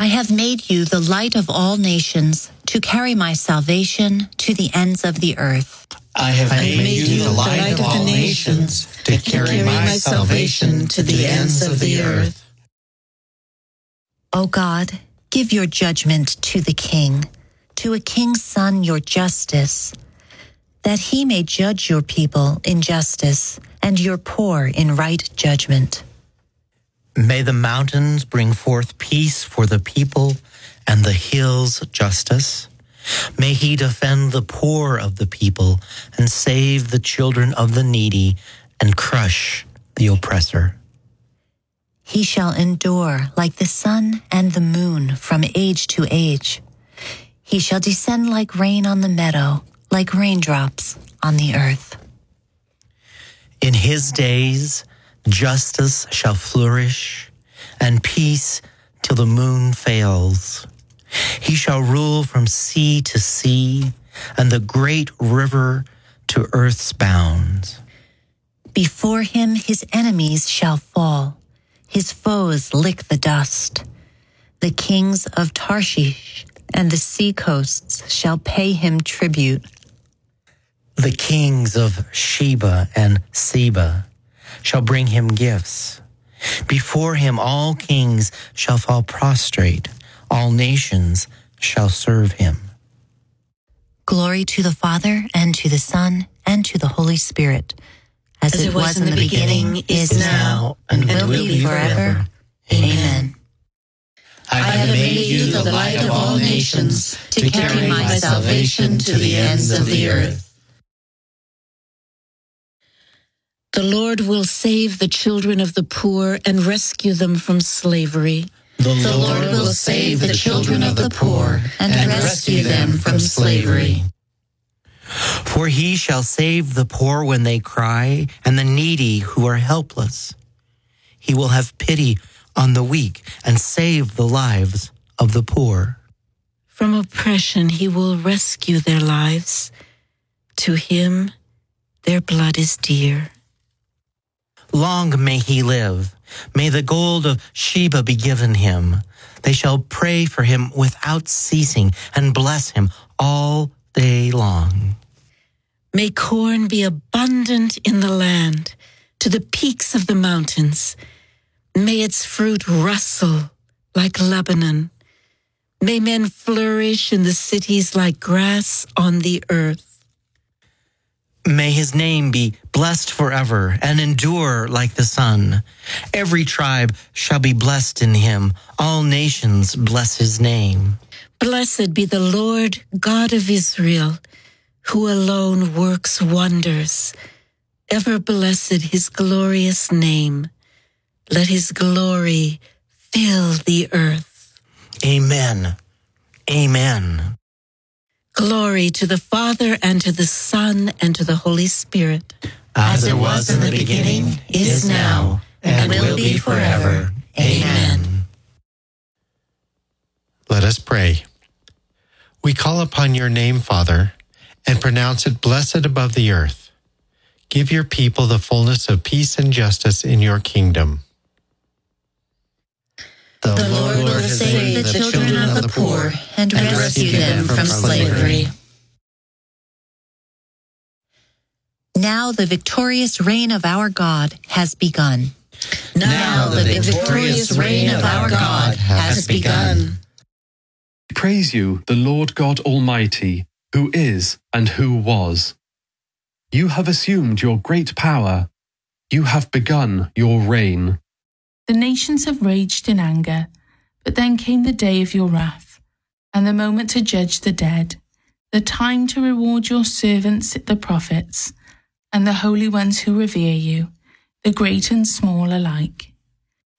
I have made you the light of all nations, to carry my salvation to the ends of the earth. I have made you the light of all nations, to carry my salvation to the ends of the earth. O God, give your judgment to the king, to a king's son your justice, that he may judge your people in justice and your poor in right judgment. May the mountains bring forth peace for the people, and the hills justice. May he defend the poor of the people, and save the children of the needy, and crush the oppressor. He shall endure like the sun and the moon from age to age. He shall descend like rain on the meadow, like raindrops on the earth. In his days, justice shall flourish, and peace till the moon fails. He shall rule from sea to sea, and the great river to earth's bounds. Before him his enemies shall fall, his foes lick the dust. The kings of Tarshish and the sea coasts shall pay him tribute. The kings of Sheba and Seba shall bring him gifts. Before him all kings shall fall prostrate, all nations shall serve him. Glory to the Father, and to the Son, and to the Holy Spirit, as it was in the beginning, is now, and will be forever. Amen. I have made you the light of all nations, to carry my salvation to the ends of the earth. The Lord will save the children of the poor and rescue them from slavery. The Lord will save the children of the poor and rescue them from slavery. For he shall save the poor when they cry, and the needy who are helpless. He will have pity on the weak and save the lives of the poor. From oppression he will rescue their lives. To him their blood is dear. Long may he live. May the gold of Sheba be given him. They shall pray for him without ceasing and bless him all day long. May corn be abundant in the land, to the peaks of the mountains. May its fruit rustle like Lebanon. May men flourish in the cities like grass on the earth. May his name be blessed forever and endure like the sun. Every tribe shall be blessed in him. All nations bless his name. Blessed be the Lord God of Israel, who alone works wonders. Ever blessed his glorious name. Let his glory fill the earth. Amen. Amen. Glory to the Father, and to the Son, and to the Holy Spirit. As it was in the beginning, is now, and will be forever. Amen. Let us pray. We call upon your name, Father, and pronounce it blessed above the earth. Give your people the fullness of peace and justice in your kingdom. The Lord will save the children of the poor and rescue them from slavery. Now the victorious reign of our God has begun. Now the victorious reign of our God has begun. Praise you, the Lord God Almighty, who is and who was. You have assumed your great power. You have begun your reign. The nations have raged in anger, but then came the day of your wrath, and the moment to judge the dead, the time to reward your servants, the prophets, and the holy ones who revere you, the great and small alike.